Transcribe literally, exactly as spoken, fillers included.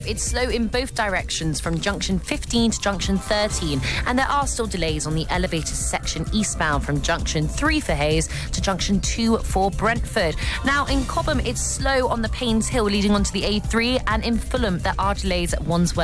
It's slow in both directions from junction fifteen to junction thirteen, and there are still delays on the elevated section eastbound from junction three for Hayes to junction two for Brentford. Now in Cobham, it's slow on the Paynes Hill leading onto the A three, and in Fulham there are delays at Wandsworth.